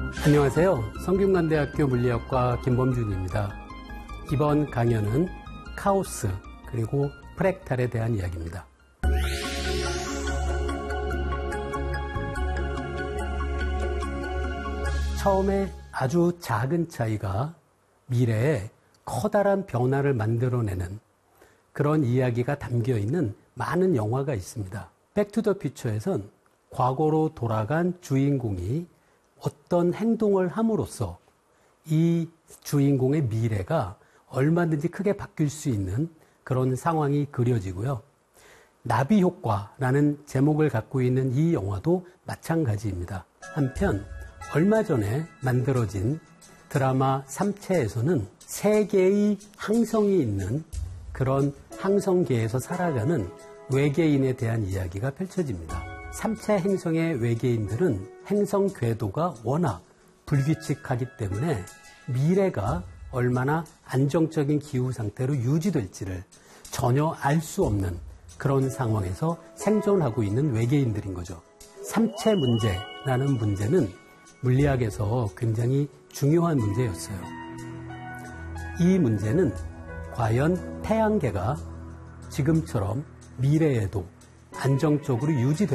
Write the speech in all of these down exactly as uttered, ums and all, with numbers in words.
안녕하세요. 성균관대학교 물리학과 김범준입니다. 이번 강연은 카오스 그리고 프랙탈에 대한 이야기입니다. 처음에 아주 작은 차이가 미래에 커다란 변화를 만들어내는 그런 이야기가 담겨있는 많은 영화가 있습니다. 백투더퓨처에선 과거로 돌아간 주인공이 어떤 행동을 함으로써 이 주인공의 미래가 얼마든지 크게 바뀔 수 있는 그런 상황이 그려지고요. 나비 효과라는 제목을 갖고 있는 이 영화도 마찬가지입니다. 한편 얼마 전에 만들어진 드라마 삼체에서는 세 개의 항성이 있는 그런 항성계에서 살아가는 외계인에 대한 이야기가 펼쳐집니다. 삼체 행성의 외계인들은 행성 궤도가 워낙 불규칙하기 때문에 미래가 얼마나 안정적인 기후 상태로 유지될지를 전혀 알 수 없는 그런 상황에서 생존하고 있는 외계인들인 거죠. 삼체 문제라는 문제는 물리학에서 굉장히 중요한 문제였어요. 이 문제는 과연 태양계가 지금처럼 미래에도 안정적으로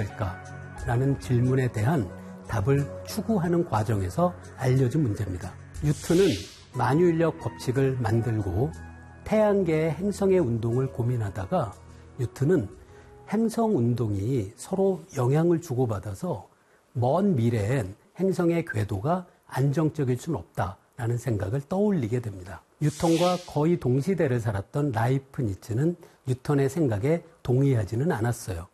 유지될까라는 질문에 대한 답을 추구하는 과정에서 알려진 문제입니다. 뉴턴은 만유인력 법칙을 만들고 태양계의 행성의 운동을 고민하다가 뉴턴은 행성 운동이 서로 영향을 주고받아서 먼 미래엔 행성의 궤도가 안정적일 수는 없다라는 생각을 떠올리게 됩니다. 뉴턴과 거의 동시대를 살았던 라이프니츠는 뉴턴의 생각에 동의하지는 않았어요.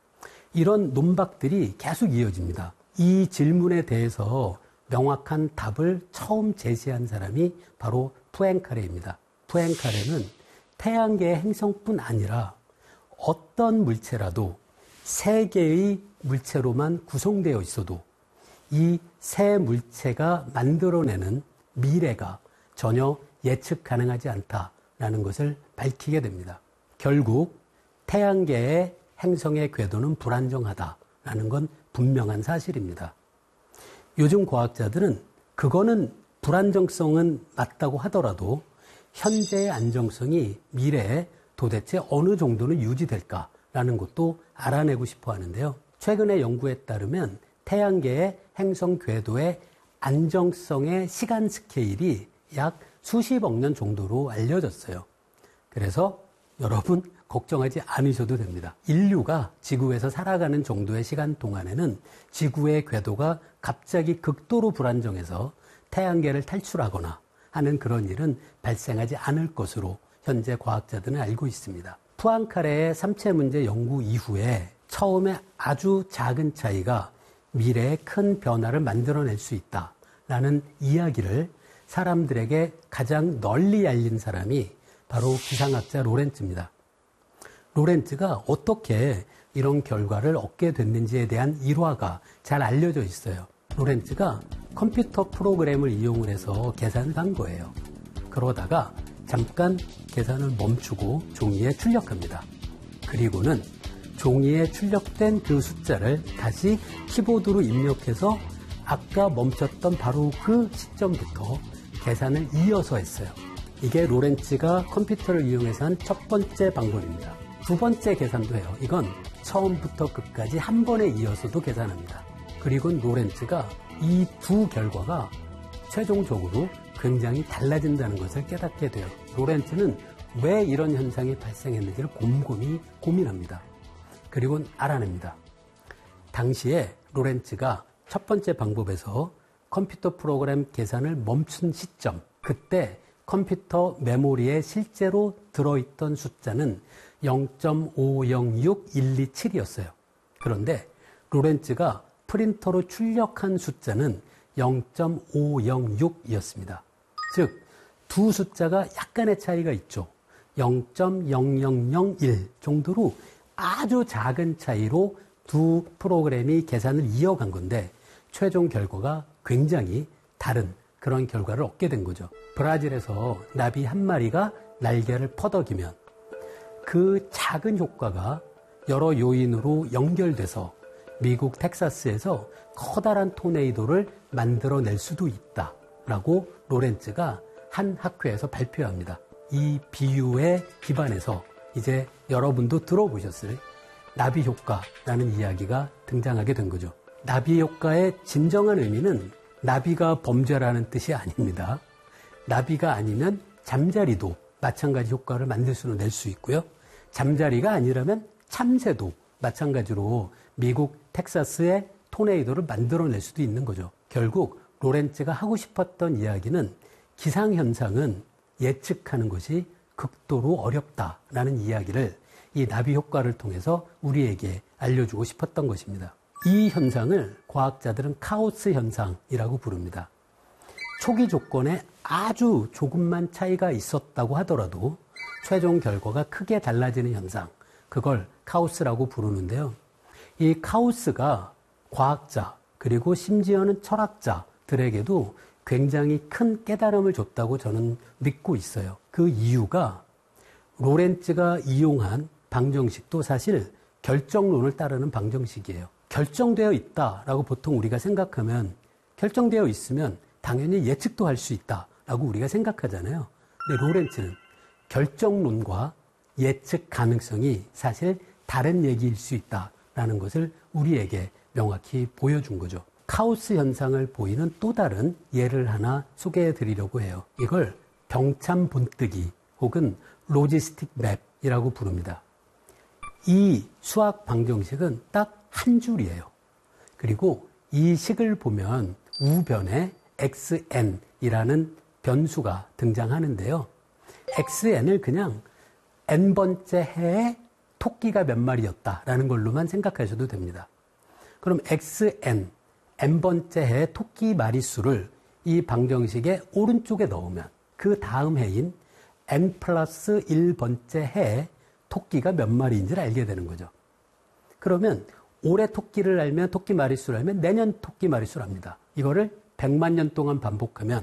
이런 논박들이 계속 이어집니다. 이 질문에 대해서 명확한 답을 처음 제시한 사람이 바로 푸앵카레입니다. 푸앵카레는 태양계의 행성뿐 아니라 어떤 물체라도 세 개의 물체로만 구성되어 있어도 이 세 물체가 만들어내는 미래가 전혀 예측 가능하지 않다라는 것을 밝히게 됩니다. 결국 태양계의 행성의 궤도는 불안정하다라는 건 분명한 사실입니다. 요즘 과학자들은 그거는 불안정성은 맞다고 하더라도 현재의 안정성이 미래에 도대체 어느 정도는 유지될까라는 것도 알아내고 싶어 하는데요. 최근의 연구에 따르면 태양계의 행성 궤도의 안정성의 시간 스케일이 약 수십억 년 정도로 알려졌어요. 그래서 여러분 걱정하지 않으셔도 됩니다. 인류가 지구에서 살아가는 정도의 시간 동안에는 지구의 궤도가 갑자기 극도로 불안정해서 태양계를 탈출하거나 하는 그런 일은 발생하지 않을 것으로 현재 과학자들은 알고 있습니다. 푸앙카레의 삼체 문제 연구 이후에 처음에 아주 작은 차이가 미래에 큰 변화를 만들어낼 수 있다라는 이야기를 사람들에게 가장 널리 알린 사람이 바로 기상학자 로렌츠입니다. 로렌츠가 어떻게 이런 결과를 얻게 됐는지에 대한 일화가 잘 알려져 있어요. 로렌츠가 컴퓨터 프로그램을 이용을 해서 계산을 한 거예요. 그러다가 잠깐 계산을 멈추고 종이에 출력합니다. 그리고는 종이에 출력된 그 숫자를 다시 키보드로 입력해서 아까 멈췄던 바로 그 시점부터 계산을 이어서 했어요. 이게 로렌츠가 컴퓨터를 이용해서 한 첫 번째 방법입니다. 두 번째 계산도 해요. 이건 처음부터 끝까지 한 번에 이어서도 계산합니다. 그리고 로렌츠가 이 두 결과가 최종적으로 굉장히 달라진다는 것을 깨닫게 돼요. 로렌츠는 왜 이런 현상이 발생했는지를 곰곰이 고민합니다. 그리고 알아냅니다. 당시에 로렌츠가 첫 번째 방법에서 컴퓨터 프로그램 계산을 멈춘 시점, 그때 컴퓨터 메모리에 실제로 들어있던 숫자는 영 점 오영육 일이칠이었어요. 그런데 로렌츠가 프린터로 출력한 숫자는 영 점 오영육이었습니다. 즉, 두 숫자가 약간의 차이가 있죠. 영 점 영영영일 정도로 아주 작은 차이로 두 프로그램이 계산을 이어간 건데 최종 결과가 굉장히 다른 그런 결과를 얻게 된 거죠. 브라질에서 나비 한 마리가 날개를 퍼덕이면 그 작은 효과가 여러 요인으로 연결돼서 미국 텍사스에서 커다란 토네이도를 만들어낼 수도 있다라고 로렌츠가 한 학회에서 발표합니다. 이 비유에 기반해서 이제 여러분도 들어보셨을 나비 효과라는 이야기가 등장하게 된 거죠. 나비 효과의 진정한 의미는 나비가 범죄라는 뜻이 아닙니다. 나비가 아니면 잠자리도 마찬가지 효과를 만들 수는 낼 수 있고요. 잠자리가 아니라면 참새도 마찬가지로 미국 텍사스의 토네이도를 만들어낼 수도 있는 거죠. 결국 로렌츠가 하고 싶었던 이야기는 기상현상은 예측하는 것이 극도로 어렵다라는 이야기를 이 나비 효과를 통해서 우리에게 알려주고 싶었던 것입니다. 이 현상을 과학자들은 카오스 현상이라고 부릅니다. 초기 조건에 아주 조금만 차이가 있었다고 하더라도 최종 결과가 크게 달라지는 현상, 그걸 카오스라고 부르는데요. 이 카오스가 과학자 그리고 심지어는 철학자들에게도 굉장히 큰 깨달음을 줬다고 저는 믿고 있어요. 그 이유가 로렌츠가 이용한 방정식도 사실 결정론을 따르는 방정식이에요. 결정되어 있다라고 보통 우리가 생각하면 결정되어 있으면 당연히 예측도 할 수 있다라고 우리가 생각하잖아요. 근데 로렌츠는 결정론과 예측 가능성이 사실 다른 얘기일 수 있다라는 것을 우리에게 명확히 보여준 거죠. 카오스 현상을 보이는 또 다른 예를 하나 소개해 드리려고 해요. 이걸 병참 본뜨기 혹은 로지스틱 맵이라고 부릅니다. 이 수학 방정식은 딱 한 줄이에요. 그리고 이 식을 보면 우변에 엑스엔이라는 변수가 등장하는데요. 엑스엔을 그냥 n번째 해에 토끼가 몇 마리였다라는 걸로만 생각하셔도 됩니다. 그럼 엑스엔, n번째 해의 토끼 마리수를 이 방정식의 오른쪽에 넣으면 그 다음 해인 n 플러스 일 번째 해에 토끼가 몇 마리인지를 알게 되는 거죠. 그러면 올해 토끼를 알면 토끼 마리수를 알면 내년 토끼 마리수를 압니다. 이거를 백만 년 동안 반복하면